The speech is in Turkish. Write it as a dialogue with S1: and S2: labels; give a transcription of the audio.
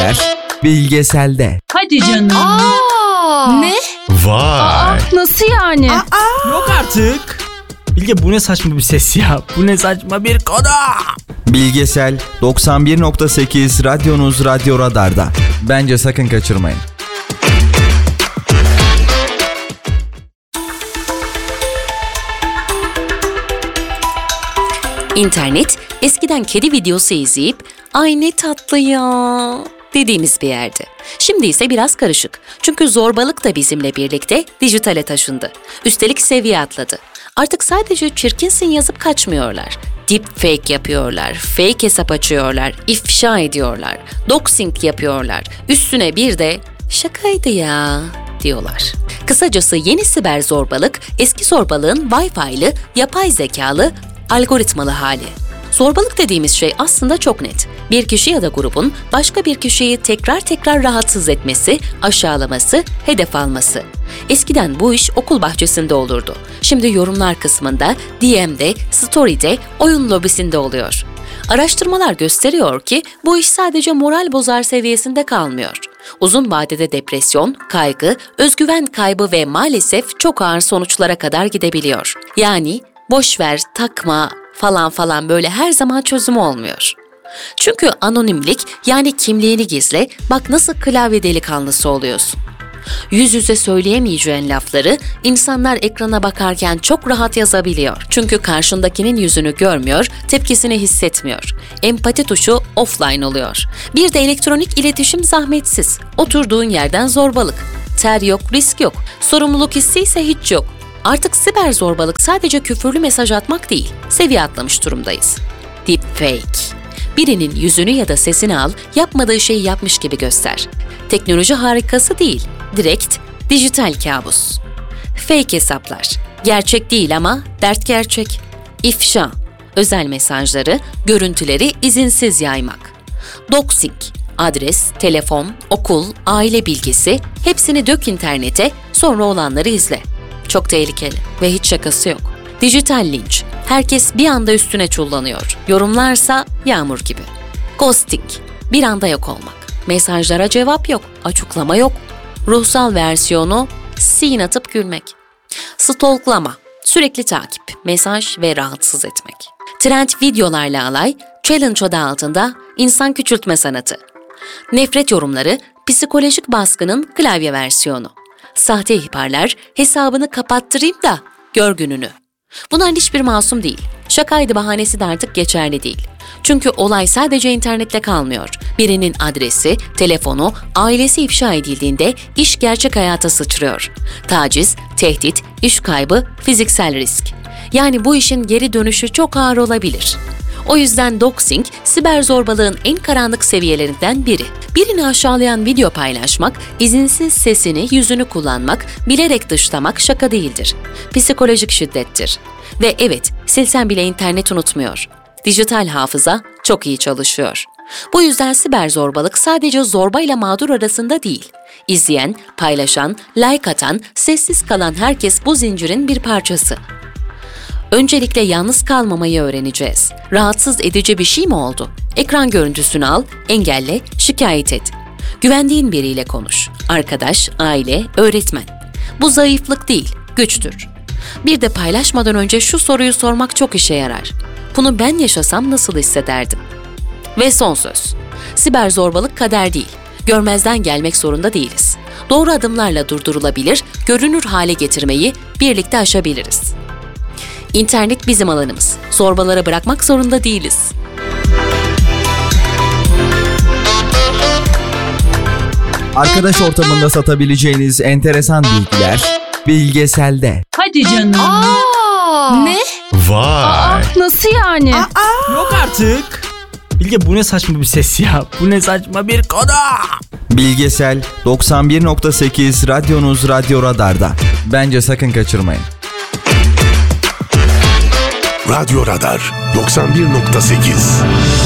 S1: bilgiler Bilgesel'de.
S2: Hadi canım.
S3: Ne?
S4: Vay.
S3: Nasıl yani?
S5: Yok artık. Bilge, bu ne saçma bir ses ya. Bu ne saçma bir konu.
S1: Bilgesel 91.8 radyonuz Radyo Radar'da. Bence sakın kaçırmayın.
S6: İnternet eskiden kedi videosu izleyip "Ay ne tatlı ya" dediğimiz bir yerdi. Şimdi ise biraz karışık. Çünkü zorbalık da bizimle birlikte dijitale taşındı. Üstelik seviye atladı. Artık sadece çirkinsin yazıp kaçmıyorlar. Deepfake yapıyorlar, fake hesap açıyorlar, ifşa ediyorlar, doxing yapıyorlar. Üstüne bir de "şakaydı ya" diyorlar. Kısacası yeni siber zorbalık, eski zorbalığın Wi-Fi'lı, yapay zekalı, algoritmalı hali. Zorbalık dediğimiz şey aslında çok net. Bir kişi ya da grubun başka bir kişiyi tekrar rahatsız etmesi, aşağılaması, hedef alması. Eskiden bu iş okul bahçesinde olurdu. Şimdi yorumlar kısmında, DM'de, Story'de, oyun lobisinde oluyor. Araştırmalar gösteriyor ki bu iş sadece moral bozar seviyesinde kalmıyor. Uzun vadede depresyon, kaygı, özgüven kaybı ve maalesef çok ağır sonuçlara kadar gidebiliyor. Yani boş ver, takma falan böyle her zaman çözüm olmuyor. Çünkü anonimlik, yani kimliğini gizle, bak nasıl klavye delikanlısı oluyorsun. Yüz yüze söyleyemeyeceğin lafları insanlar ekrana bakarken çok rahat yazabiliyor. Çünkü karşındakinin yüzünü görmüyor, tepkisini hissetmiyor. Empati tuşu offline oluyor. Bir de elektronik iletişim zahmetsiz. Oturduğun yerden zorbalık. Ter yok, risk yok. Sorumluluk hissi ise hiç yok. Artık siber zorbalık sadece küfürlü mesaj atmak değil, seviye atlamış durumdayız. Deepfake. Birinin yüzünü ya da sesini al, yapmadığı şeyi yapmış gibi göster. Teknoloji harikası değil, direkt dijital kabus. Fake hesaplar. Gerçek değil ama dert gerçek. İfşa. Özel mesajları, görüntüleri izinsiz yaymak. Doxing. Adres, telefon, okul, aile bilgisi, hepsini dök internete, sonra olanları izle. Çok tehlikeli ve hiç şakası yok. Dijital linç. Herkes bir anda üstüne çullanıyor. Yorumlarsa yağmur gibi. Ghosting. Bir anda yok olmak. Mesajlara cevap yok, açıklama yok. Ruhsal versiyonu sin atıp gülmek. Stalklama. Sürekli takip, mesaj ve rahatsız etmek. Trend videolarla alay, challenge adı altında insan küçültme sanatı. Nefret yorumları, psikolojik baskının klavye versiyonu. Sahte ihbarlar, hesabını kapattırayım da gör gününü. Bunların hiçbir masum değil. Şakaydı bahanesi de artık geçerli değil. Çünkü olay sadece internette kalmıyor. Birinin adresi, telefonu, ailesi ifşa edildiğinde iş gerçek hayata sıçrıyor. Taciz, tehdit, iş kaybı, fiziksel risk. Yani bu işin geri dönüşü çok ağır olabilir. O yüzden doxing, siber zorbalığın en karanlık seviyelerinden biri. Birini aşağılayan video paylaşmak, izinsiz sesini, yüzünü kullanmak, bilerek dışlamak şaka değildir. Psikolojik şiddettir. Ve evet, silsen bile internet unutmuyor. Dijital hafıza çok iyi çalışıyor. Bu yüzden siber zorbalık sadece zorba ile mağdur arasında değil. İzleyen, paylaşan, like atan, sessiz kalan herkes bu zincirin bir parçası. Öncelikle yalnız kalmamayı öğreneceğiz. Rahatsız edici bir şey mi oldu? Ekran görüntüsünü al, engelle, şikayet et. Güvendiğin biriyle konuş. Arkadaş, aile, öğretmen. Bu zayıflık değil, güçtür. Bir de paylaşmadan önce şu soruyu sormak çok işe yarar. Bunu ben yaşasam nasıl hissederdim? Ve son söz. Siber zorbalık kader değil. Görmezden gelmek zorunda değiliz. Doğru adımlarla durdurulabilir, görünür hale getirmeyi birlikte aşabiliriz. İnternet bizim alanımız. Zorbalara bırakmak zorunda değiliz.
S1: Arkadaş ortamında satabileceğiniz enteresan bilgiler Bilgesel'de.
S2: Hadi canım.
S3: Ne?
S4: Vay.
S3: Nasıl yani?
S5: Yok artık. Bilge, bu ne saçma bir ses ya. Bu ne saçma bir konu.
S1: Bilgesel 91.8 radyonuz Radyo Radar'da. Bence sakın kaçırmayın.
S4: Radyo Radar 91.8